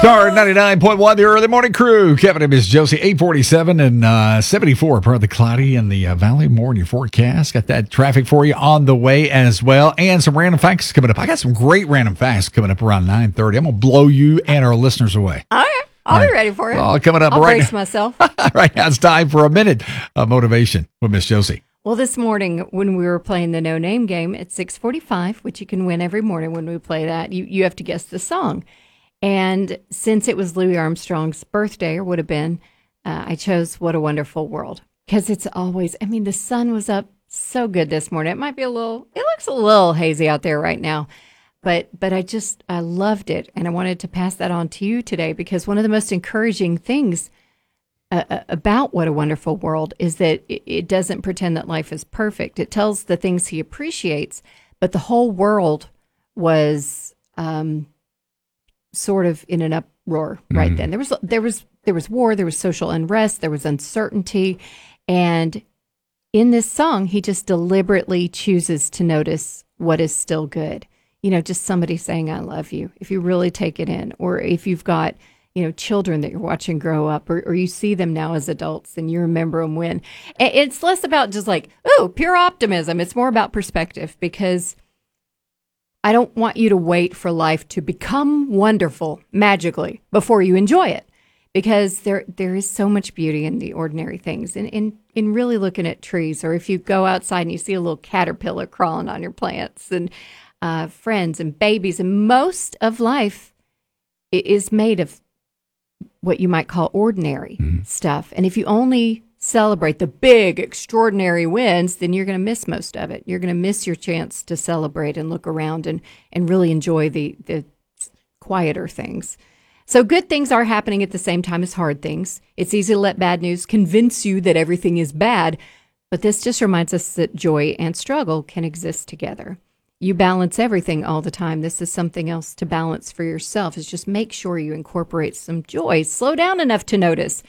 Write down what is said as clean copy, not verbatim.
Star 99.1, the early morning crew. Kevin and Miss Josie, 847 and 74, partly cloudy in the valley. More in your forecast. Got that traffic for you on the way as well. And some random facts coming up. I got some great random facts coming up around 9:30. I'm going to blow you and our listeners away. All right. I'll be ready for it. All coming up I'll right brace now. myself. Right now, it's time for a minute of motivation with Miss Josie. Well, this morning when we were playing the No Name game at 6:45, which you can win every morning when we play that, you have to guess the song. And since it was Louis Armstrong's birthday, or would have been, I chose What a Wonderful World. Because it's always, the sun was up so good this morning. It might be it looks a little hazy out there right now. But I loved it. And I wanted to pass that on to you today, because one of the most encouraging things about What a Wonderful World is that it doesn't pretend that life is perfect. It tells the things he appreciates, but the whole world was sort of in an uproar right then. There was war, there was social unrest, there was uncertainty, and in this song, he just deliberately chooses to notice what is still good. Just somebody saying, I love you, if you really take it in, or if you've got, children that you're watching grow up, or you see them now as adults and you remember them when. It's less about just like, pure optimism. It's more about perspective, because I don't want you to wait for life to become wonderful magically before you enjoy it, because there is so much beauty in the ordinary things. And in really looking at trees, or if you go outside and you see a little caterpillar crawling on your plants, and friends and babies, and most of life is made of what you might call ordinary stuff. And if you only celebrate the big, extraordinary wins, then you're going to miss most of it. You're going to miss your chance to celebrate and look around and really enjoy the quieter things. So good things are happening at the same time as hard things. It's easy to let bad news convince you that everything is bad, but this just reminds us that joy and struggle can exist together. You balance everything all the time. This is something else to balance for yourself, is just make sure you incorporate some joy. Slow down enough to notice